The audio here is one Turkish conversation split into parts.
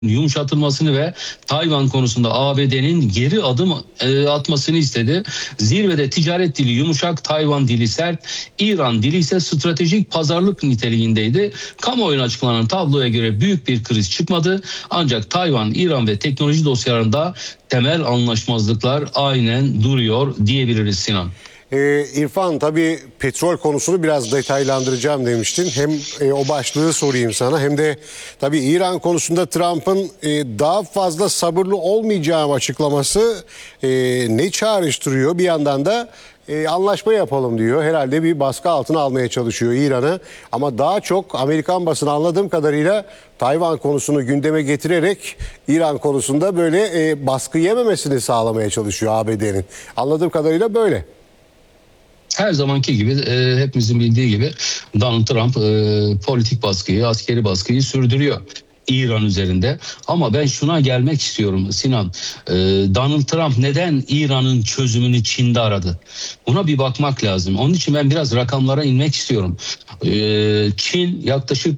yumuşatılmasını ve Tayvan konusunda ABD'nin geri adım atmasını istedi. Zirvede ticaret dili yumuşak, Tayvan dili sert, İran dili ise stratejik pazarlık niteliğindeydi. Kamuoyuna açıklanan tabloya göre büyük bir kriz çıkmadı. Ancak Tayvan, İran ve teknoloji dosyalarında temel anlaşmazlıklar aynen duruyor diyebiliriz Sinan. İrfan, tabii petrol konusunu biraz detaylandıracağım demiştin. Hem o başlığı sorayım sana, hem de tabii İran konusunda Trump'ın daha fazla sabırlı olmayacağım açıklaması ne çağrıştırıyor? Bir yandan da anlaşma yapalım diyor. Herhalde bir baskı altına almaya çalışıyor İran'ı. Ama daha çok Amerikan basını anladığım kadarıyla Tayvan konusunu gündeme getirerek İran konusunda böyle baskı yememesini sağlamaya çalışıyor ABD'nin. Anladığım kadarıyla böyle. Her zamanki gibi hepimizin bildiği gibi Donald Trump politik baskıyı, askeri baskıyı sürdürüyor İran üzerinde. Ama ben şuna gelmek istiyorum Sinan. Donald Trump neden İran'ın çözümünü Çin'de aradı? Buna bir bakmak lazım. Onun için ben biraz rakamlara inmek istiyorum. Çin yaklaşık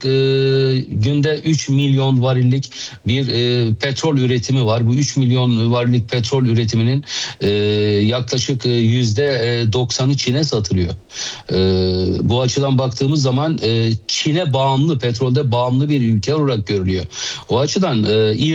günde 3 milyon varillik bir petrol üretimi var. Bu 3 milyon varillik petrol üretiminin yaklaşık %90'ı Çin'e satılıyor. Bu açıdan baktığımız zaman Çin'e bağımlı, petrolde bağımlı bir ülke olarak görülüyor. O açıdan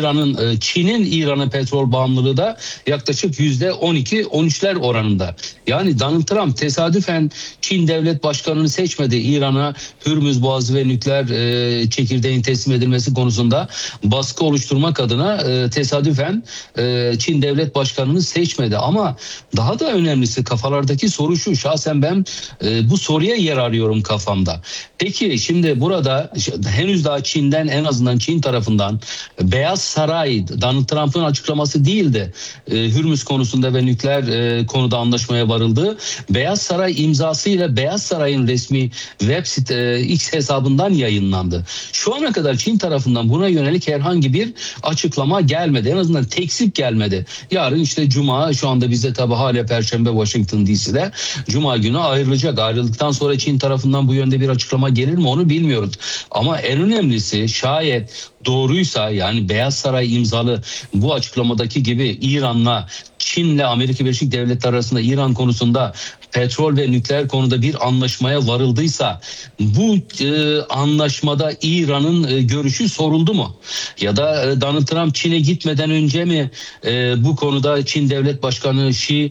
Çin'in İran'a petrol bağımlılığı da yaklaşık %12-13'ler oranında. Yani Donald Trump tesadüfen Çin devlet başkanını seçmedi. İran'a Hürmüz Boğazı ve nükleer çekirdeğin teslim edilmesi konusunda baskı oluşturmak adına tesadüfen Çin devlet başkanını seçmedi. Ama daha da önemlisi kafalardaki soru şu. Şahsen ben bu soruya yer arıyorum kafamda. Peki şimdi burada henüz daha Çin'den, en azından Çin tarafından Beyaz Saray, Donald Trump'ın açıklaması değildi. Hürmüz konusunda ve nükleer konuda anlaşmaya varıldı. Beyaz Saray imzasıyla Beyaz Saray'ın resmi web site X hesabından yayınlandı. Şu ana kadar Çin tarafından buna yönelik herhangi bir açıklama gelmedi. En azından teksip gelmedi. Yarın işte Cuma, şu anda bizde tabii hala Perşembe Washington DC'de. Cuma günü ayrılacak. Ayrıldıktan sonra Çin tarafından bu yönde bir açıklama gelir mi onu bilmiyoruz. Ama en önemlisi şayet doğruysa, yani Beyaz Saray imzalı bu açıklamadaki gibi İran'la Çin'le Amerika Birleşik Devletleri arasında İran konusunda petrol ve nükleer konuda bir anlaşmaya varıldıysa bu anlaşmada İran'ın görüşü soruldu mu? Ya da Donald Trump Çin'e gitmeden önce mi bu konuda Çin Devlet Başkanı Xi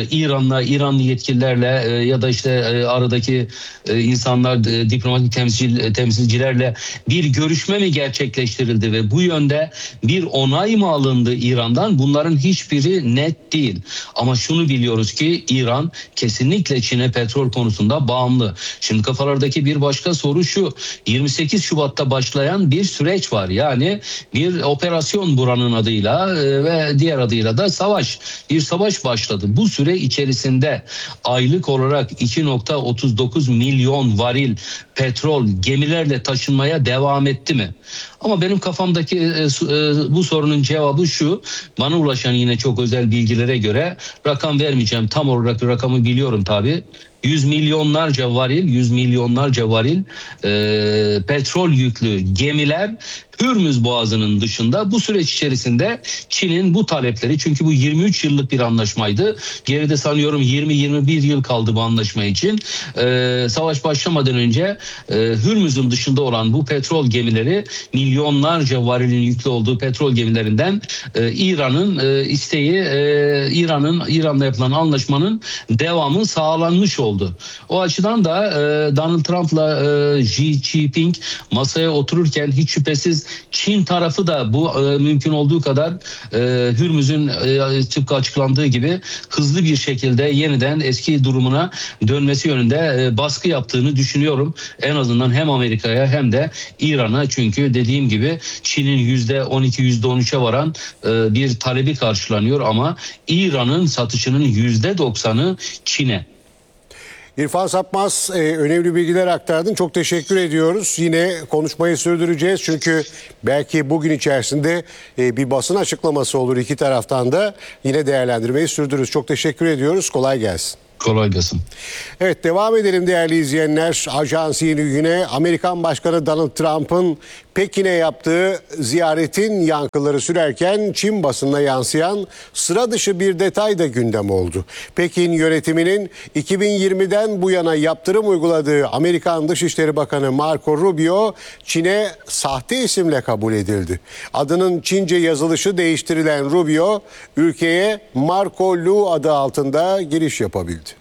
İranlı yetkililerle ya da işte aradaki insanlar, diplomatik temsilcilerle bir görüşme mi gerçekleştirildi ve bu yönde bir onay mı alındı İran'dan? Bunların hiçbiri net değil. Ama şunu biliyoruz ki İran kesinlikle Çin'e petrol konusunda bağımlı. Şimdi kafalardaki bir başka soru şu. 28 Şubat'ta başlayan bir süreç var. Yani bir operasyon buranın adıyla ve diğer adıyla da savaş. Bir savaş başladı. Bu süre içerisinde aylık olarak 2,39 milyon varil petrol gemilerle taşınmaya devam etti mi? Ama benim kafamdaki bu sorunun cevabı şu. Bana ulaşan yine çok özel bilgilere göre, rakam vermeyeceğim. Tam olarak rakamı biliyorum tabii. 100 milyonlarca varil petrol yüklü gemiler Hürmüz Boğazı'nın dışında bu süreç içerisinde Çin'in bu talepleri, çünkü bu 23 yıllık bir anlaşmaydı. Geride sanıyorum 20-21 yıl kaldı bu anlaşma için. Savaş başlamadan önce Hürmüz'ün dışında olan bu petrol gemileri, milyonlarca varilin yüklü olduğu petrol gemilerinden İran'ın isteği, İran'la yapılan anlaşmanın devamı sağlanmış oldu. O açıdan da Donald Trump'la Xi Jinping masaya otururken hiç şüphesiz Çin tarafı da bu mümkün olduğu kadar Hürmüz'ün tıpkı açıklandığı gibi hızlı bir şekilde yeniden eski durumuna dönmesi yönünde baskı yaptığını düşünüyorum. En azından hem Amerika'ya hem de İran'a, çünkü dediğim gibi Çin'in %12, %13'e varan bir talebi karşılanıyor ama İran'ın satışının %90'ı Çin'e. İrfan Sapmaz, önemli bilgiler aktardın. Çok teşekkür ediyoruz. Yine konuşmayı sürdüreceğiz. Çünkü belki bugün içerisinde bir basın açıklaması olur iki taraftan da. Yine değerlendirmeyi sürdürürüz. Çok teşekkür ediyoruz. Kolay gelsin. Kolay gelsin. Evet, devam edelim değerli izleyenler. Ajans Yeni Gün'e Amerikan Başkanı Donald Trump'ın Pekin'e yaptığı ziyaretin yankıları sürerken Çin basınına yansıyan sıra dışı bir detay da gündem oldu. Pekin yönetiminin 2020'den bu yana yaptırım uyguladığı Amerikan Dışişleri Bakanı Marco Rubio Çin'e sahte isimle kabul edildi. Adının Çince yazılışı değiştirilen Rubio ülkeye Marco Lu adı altında giriş yapabildi.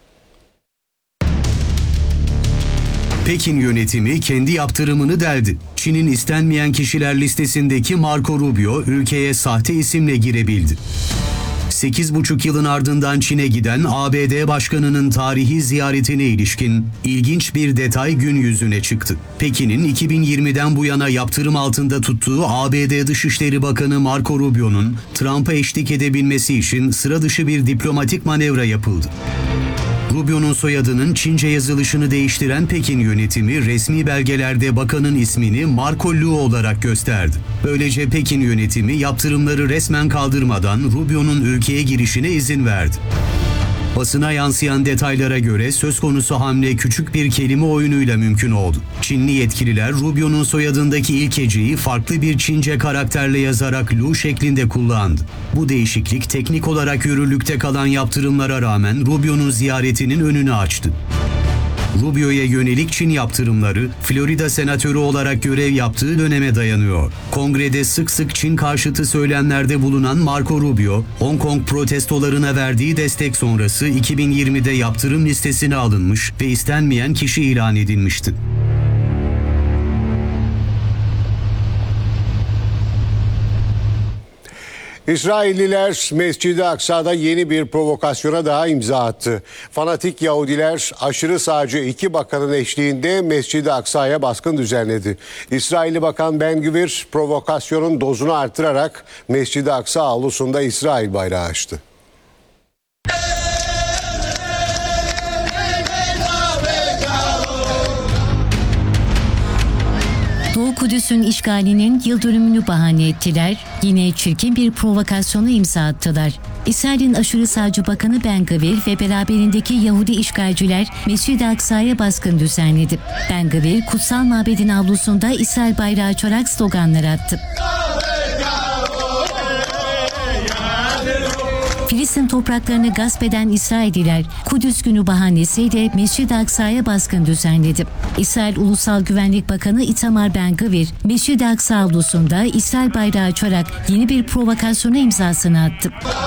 Pekin yönetimi kendi yaptırımını deldi. Çin'in istenmeyen kişiler listesindeki Marco Rubio ülkeye sahte isimle girebildi. 8,5 yılın ardından Çin'e giden ABD Başkanı'nın tarihi ziyaretine ilişkin ilginç bir detay gün yüzüne çıktı. Pekin'in 2020'den bu yana yaptırım altında tuttuğu ABD Dışişleri Bakanı Marco Rubio'nun Trump'a eşlik edebilmesi için sıra dışı bir diplomatik manevra yapıldı. Rubio'nun soyadının Çince yazılışını değiştiren Pekin yönetimi resmi belgelerde bakanın ismini Marco Lu olarak gösterdi. Böylece Pekin yönetimi yaptırımları resmen kaldırmadan Rubio'nun ülkeye girişine izin verdi. Basına yansıyan detaylara göre söz konusu hamle küçük bir kelime oyunuyla mümkün oldu. Çinli yetkililer Rubio'nun soyadındaki ilk heceyi farklı bir Çince karakterle yazarak Lu şeklinde kullandı. Bu değişiklik teknik olarak yürürlükte kalan yaptırımlara rağmen Rubio'nun ziyaretinin önünü açtı. Rubio'ya yönelik Çin yaptırımları Florida senatörü olarak görev yaptığı döneme dayanıyor. Kongrede sık sık Çin karşıtı söylemlerde bulunan Marco Rubio, Hong Kong protestolarına verdiği destek sonrası 2020'de yaptırım listesine alınmış ve istenmeyen kişi ilan edilmişti. İsrailliler Mescid-i Aksa'da yeni bir provokasyona daha imza attı. Fanatik Yahudiler aşırı sağcı iki bakanın eşliğinde Mescid-i Aksa'ya baskın düzenledi. İsrailli Bakan Ben-Gvir provokasyonun dozunu artırarak Mescid-i Aksa avlusunda İsrail bayrağı açtı. Doğu Kudüs'ün işgalinin yıl dönümünü bahane ettiler, yine çirkin bir provokasyona imza attılar. İsrail'in aşırı sağcı bakanı Ben-Gvir ve beraberindeki Yahudi işgalciler Mescid-i Aksa'ya baskın düzenledi. Ben-Gvir, kutsal mabedin avlusunda İsrail bayrağı açarak sloganlar attı. Filistin topraklarını gasp eden İsrailliler Kudüs günü bahanesiyle Mescid-i Aksa'ya baskın düzenledi. İsrail Ulusal Güvenlik Bakanı Itamar Ben-Gvir, Mescid-i Aksa avlusunda İsrail bayrağı açarak yeni bir provokasyona imzasını attı.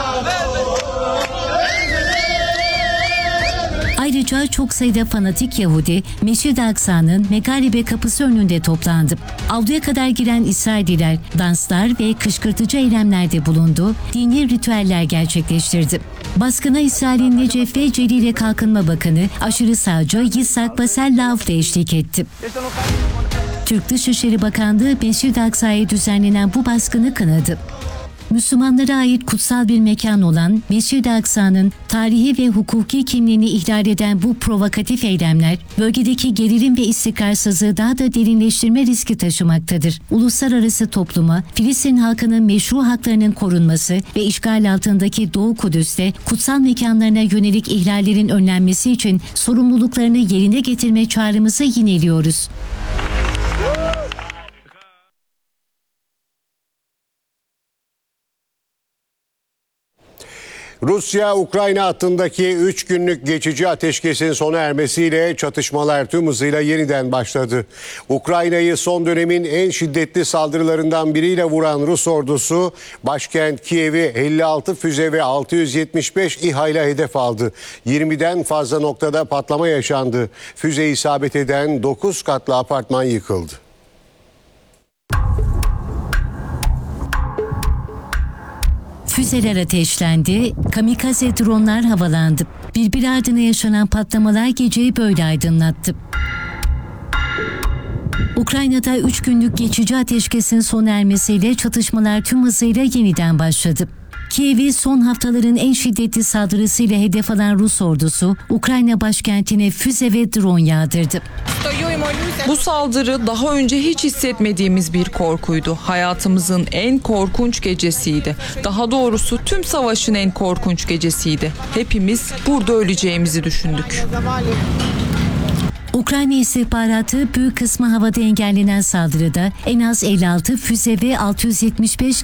Ayrıca çok sayıda fanatik Yahudi Mescid-i Aksa'nın Megarebe kapısı önünde toplandı. Avluya kadar giren İsrailliler danslar ve kışkırtıcı eylemlerde bulundu, dini ritüeller gerçekleştirdi. Baskına İsrail'in Necef ve Celile Kalkınma Bakanı aşırı sağcı Yitzhak Basellav da eşlik etti. Türk Dışişleri Bakanlığı Mescid-i Aksa'ya düzenlenen bu baskını kınadı. Müslümanlara ait kutsal bir mekan olan Mescid-i Aksa'nın tarihi ve hukuki kimliğini ihlal eden bu provokatif eylemler, bölgedeki gerilim ve istikrarsızlığı daha da derinleştirme riski taşımaktadır. Uluslararası topluma, Filistin halkının meşru haklarının korunması ve işgal altındaki Doğu Kudüs'te kutsal mekanlarına yönelik ihlallerin önlenmesi için sorumluluklarını yerine getirme çağrımızı yineliyoruz. Rusya-Ukrayna hattındaki 3 günlük geçici ateşkesin sona ermesiyle çatışmalar tüm hızıyla yeniden başladı. Ukrayna'yı son dönemin en şiddetli saldırılarından biriyle vuran Rus ordusu başkent Kiev'i 56 füze ve 675 İHA ile hedef aldı. 20'den fazla noktada patlama yaşandı. Füze isabet eden 9 katlı apartman yıkıldı. Füzeler ateşlendi, kamikaze dronlar havalandı. Birbiri ardına yaşanan patlamalar geceyi böyle aydınlattı. Ukrayna'da 3 günlük geçici ateşkesin sona ermesiyle çatışmalar tüm hızıyla yeniden başladı. Kiev'i son haftaların en şiddetli saldırısıyla hedef alan Rus ordusu, Ukrayna başkentine füze ve drone yağdırdı. Bu saldırı daha önce hiç hissetmediğimiz bir korkuydu. Hayatımızın en korkunç gecesiydi. Daha doğrusu tüm savaşın en korkunç gecesiydi. Hepimiz burada öleceğimizi düşündük. Ukrayna istihbaratı büyük kısmı havada engellenen saldırıda en az 56 füze ve 675